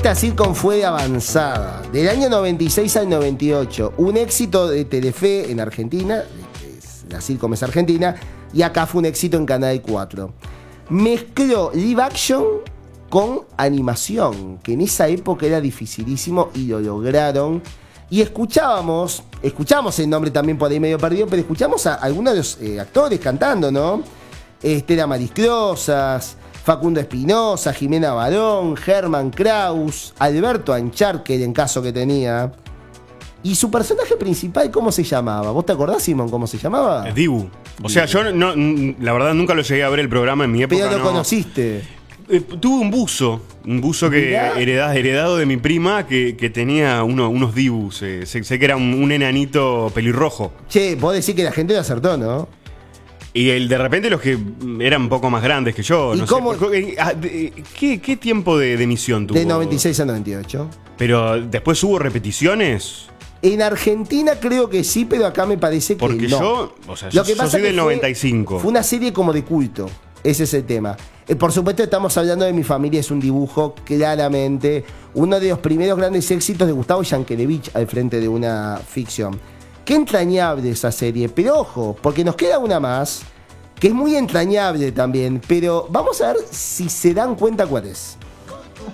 Esta sitcom fue de avanzada, del año 96 al 98. Un éxito de Telefe en Argentina, la sitcom es argentina, y acá fue un éxito en Canal 4. Mezcló live action con animación, que en esa época era dificilísimo y lo lograron. Y escuchábamos el nombre también por ahí medio perdido, pero escuchamos a algunos de los actores cantando, ¿no? Estela Maris Closas, Facundo Espinosa, Jimena Barón, Germán Kraus, Alberto Ancharque, en caso que tenía. ¿Y su personaje principal cómo se llamaba? ¿Vos te acordás, Simón, cómo se llamaba? Dibu. O sea, yo no, la verdad nunca lo llegué a ver el programa en mi época. Pero lo conociste. Tuve un buzo que heredado de mi prima que tenía unos Dibus. Sé que era un enanito pelirrojo. Che, vos decís que la gente lo acertó, ¿no? Y de repente los que eran un poco más grandes que yo. ¿Y no cómo? Sé. ¿Qué tiempo de emisión tuvo? De 96 a 98. Pero después hubo repeticiones. En Argentina creo que sí, pero acá me parece que porque no. Yo soy del 95. Fue una serie como de culto. Ese es el tema. Por supuesto estamos hablando de Mi familia es un dibujo, claramente. Uno de los primeros grandes éxitos de Gustavo Yankelevich al frente de una ficción. Qué entrañable esa serie, pero ojo, porque nos queda una más, que es muy entrañable también, pero vamos a ver si se dan cuenta cuál es.